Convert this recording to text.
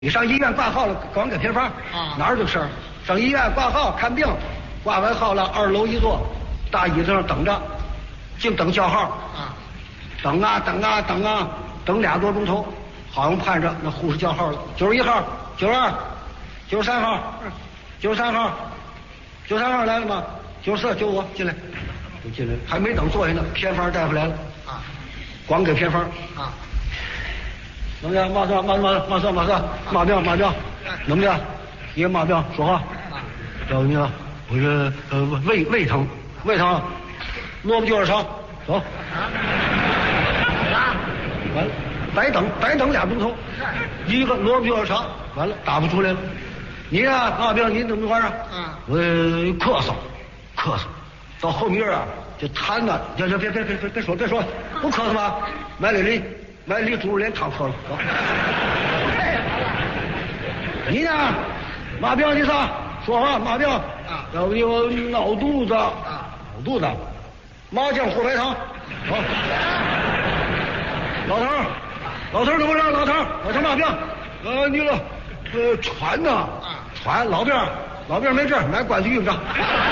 你上医院挂号了，光给偏方啊， 哪儿有事儿？上医院挂号看病，挂完号了，2楼一坐，大椅子上等着，净等叫号啊， 等啊等啊等啊，等2多钟头，好像盼着那护士叫号了，91号、92、93号、93号、93号来了吗？94、95进来，就进来，还没等坐下呢，偏方大夫来了啊， 光给偏方啊。 怎么样？马病，怎么的？你马病说话。叫你啊，我这胃疼，萝卜卷肠，走。完了，白等2钟头，一个萝卜卷肠，完了打不出来了。你呀，马病，你怎么回事啊？我咳嗽，到后面啊，就痰呐，别说，不咳嗽吧？买梨猪肉连汤喝了，走。你呢？马病你啥？说话，马病。要不你我闹肚子。闹肚子。麻酱火白汤。走。老头怎么着？老头马病。你了，喘呐。喘，老病没治，买关子用着。